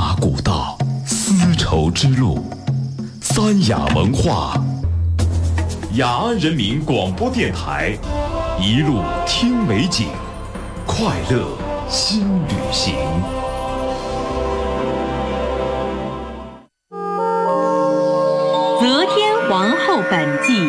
马古道，丝绸之路，三雅文化，雅安人民广播电台，一路听美景，快乐新旅行。 则天皇后本纪。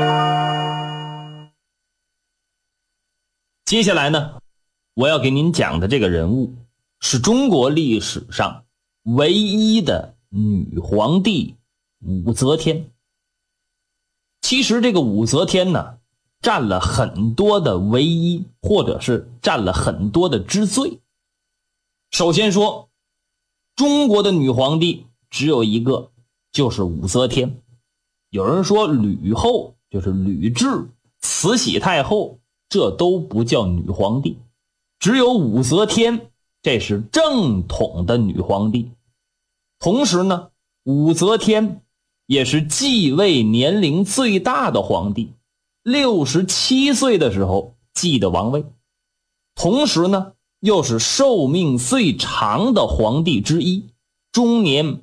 接下来呢，我要给您讲的这个人物是中国历史上唯一的女皇帝武则天。其实这个武则天呢，占了很多的唯一，或者是占了很多的之最。首先说，中国的女皇帝只有一个，就是武则天。有人说吕后就是吕雉、慈禧太后，这都不叫女皇帝，只有武则天，这是正统的女皇帝。同时呢，武则天也是继位年龄最大的皇帝，67岁的时候继的王位，同时呢，又是寿命最长的皇帝之一，终年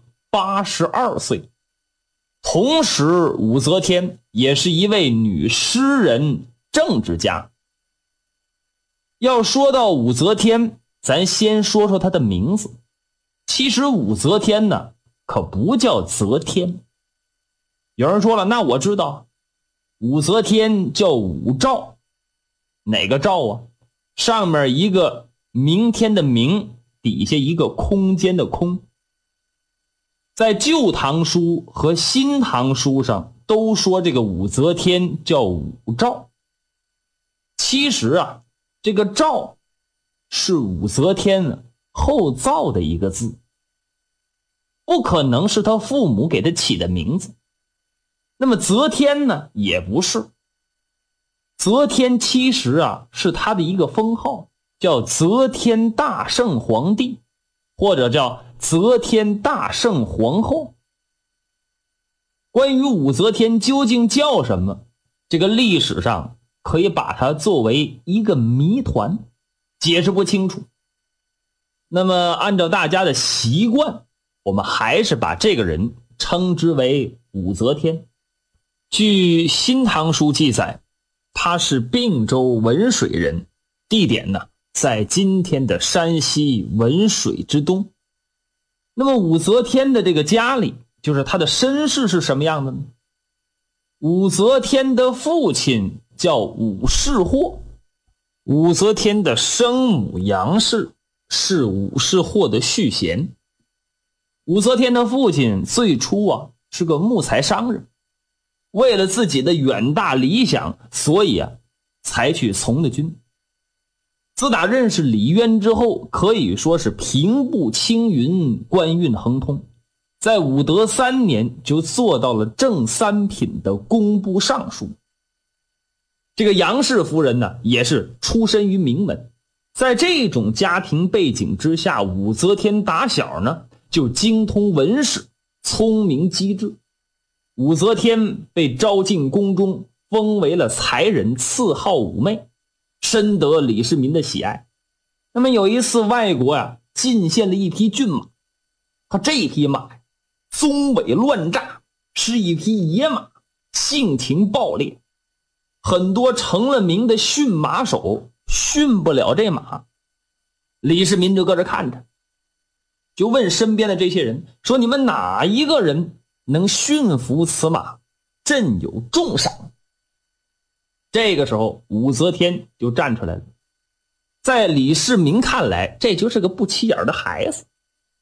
82岁。同时，武则天也是一位女诗人、政治家。要说到武则天，咱先说说她的名字。其实武则天呢，可不叫则天。有人说了，那我知道，武则天叫武曌。哪个曌啊？上面一个明天的明，底下一个空间的空。在旧唐书和新唐书上都说这个武则天叫武曌。其实啊，这个曌是武则天后造的一个字，不可能是他父母给他起的名字。那么则天呢，也不是。则天其实啊，是他的一个封号，叫则天大圣皇帝，或者叫则天大圣皇后。关于武则天究竟叫什么，这个历史上可以把它作为一个谜团，解释不清楚。那么按照大家的习惯，我们还是把这个人称之为武则天。据新唐书记载，他是并州文水人，地点呢在今天的山西文水之东。那么武则天的这个家里，就是她的身世是什么样的呢？武则天的父亲叫武士霍，武则天的生母杨氏是武士霍的续弦。武则天的父亲最初啊是个木材商人，为了自己的远大理想，所以啊才去从的军。自打认识李渊之后，可以说是平步青云，官运亨通。在武德3年就做到了正三品的工部尚书。这个杨氏夫人呢，也是出身于名门。在这种家庭背景之下，武则天打小呢就精通文史，聪明机智。武则天被招进宫中，封为了才人，赐号武媚，深得李世民的喜爱。那么有一次外国啊进献了一匹骏马，他这匹马鬃尾乱炸，是一匹野马，性情暴烈，很多成了名的驯马手驯不了这马。李世民就搁这看着，就问身边的这些人说，你们哪一个人能驯服此马，朕有重赏。这个时候武则天就站出来了。在李世民看来，这就是个不起眼的孩子。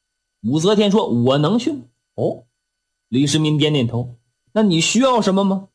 武则天说，我能驯。哦，李世民点点头，那你需要什么吗？